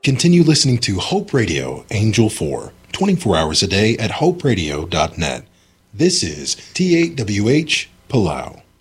Continue listening to Hope Radio, Angel 4, 24 hours a day at hoperadio.net. This is TAWH Palau.